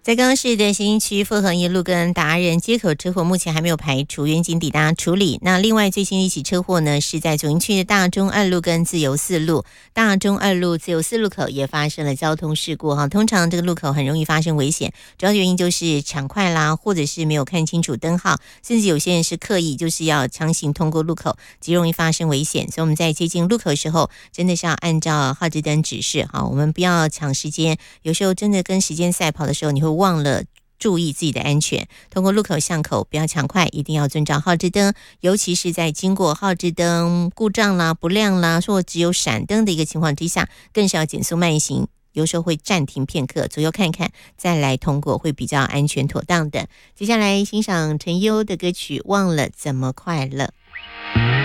在高雄市的新区复合一路跟达人街口车祸目前还没有排除，员警抵达处理。那另外最新的一起车祸呢，是在左营区的大中二路跟自由四路，大中二路自由四路口也发生了交通事故哈。通常这个路口很容易发生危险，主要的原因就是抢快啦，或者是没有看清楚灯号，甚至有些人是刻意就是要强行通过路口，极容易发生危险。所以我们在接近路口的时候，真的是要按照号志灯指示哈，我们不要抢时间，有时候真的跟时间赛跑的时候，你会忘了注意自己的安全，通过路口巷口不要抢快，一定要遵照号志灯，尤其是在经过号志灯故障啦、不亮啦，或只有闪灯的一个情况之下，更是要减速慢行，有时候会暂停片刻，左右看一看，再来通过会比较安全妥当的。接下来欣赏陈优的歌曲《忘了怎么快乐》。